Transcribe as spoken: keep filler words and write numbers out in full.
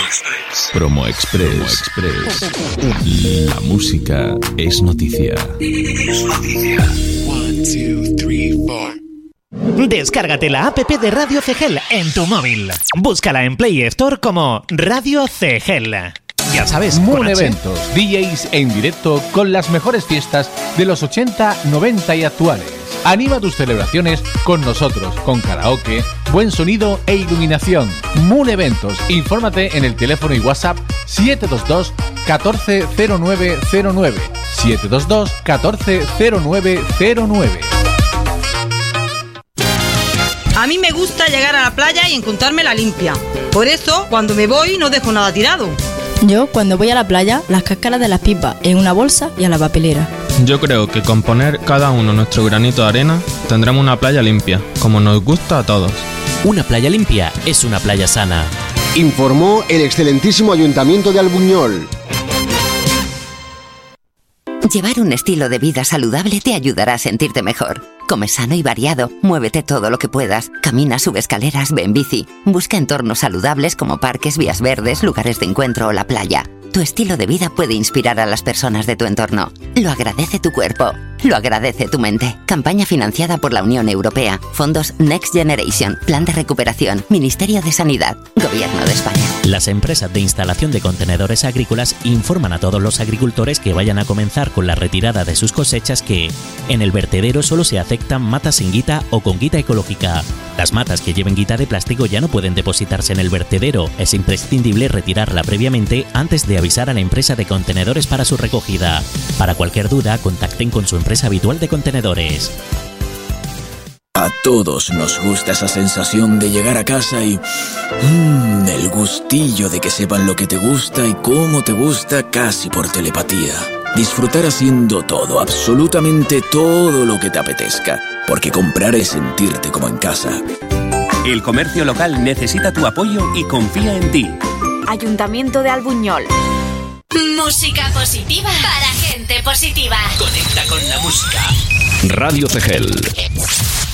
Express. Promo Express. Promo Express. La música es noticia. Es noticia. One, two, three, four. Descárgate la app de Radio Cegel en tu móvil. Búscala en Play Store como Radio Cegel. Ya sabes, Moon Eventos, D Js en directo con las mejores fiestas de los ochenta, noventa y actuales. Anima tus celebraciones con nosotros, con karaoke, buen sonido e iluminación. Moon Eventos, infórmate en el teléfono y WhatsApp siete dos dos, catorce cero nueve cero nueve, siete dos dos, catorce cero nueve cero nueve. A mí me gusta llegar a la playa y encontrármela limpia. Por eso, cuando me voy, no dejo nada tirado. Yo, cuando voy a la playa, las cáscaras de las pipas en una bolsa y a la papelera. Yo creo que con poner cada uno nuestro granito de arena, tendremos una playa limpia, como nos gusta a todos. Una playa limpia es una playa sana. Informó el excelentísimo Ayuntamiento de Albuñol. Llevar un estilo de vida saludable te ayudará a sentirte mejor. Come sano y variado, muévete todo lo que puedas, camina, sube escaleras, ve en bici. Busca entornos saludables como parques, vías verdes, lugares de encuentro o la playa. Tu estilo de vida puede inspirar a las personas de tu entorno. Lo agradece tu cuerpo. Lo agradece tu mente. Campaña financiada por la Unión Europea. Fondos Next Generation. Plan de recuperación. Ministerio de Sanidad. Gobierno de España. Las empresas de instalación de contenedores agrícolas informan a todos los agricultores que vayan a comenzar con la retirada de sus cosechas que en el vertedero solo se aceptan matas sin guita o con guita ecológica. Las matas que lleven guita de plástico ya no pueden depositarse en el vertedero. Es imprescindible retirarla previamente antes de avisar a la empresa de contenedores para su recogida. Para cualquier duda, contacten con su empresa habitual de contenedores. A todos nos gusta esa sensación de llegar a casa y... Mmm, el gustillo de que sepan lo que te gusta y cómo te gusta casi por telepatía. Disfrutar haciendo todo, absolutamente todo lo que te apetezca. Porque comprar es sentirte como en casa. El comercio local necesita tu apoyo y confía en ti. Ayuntamiento de Albuñol. Música positiva para gente positiva. Conecta con la música. Radio Cegel.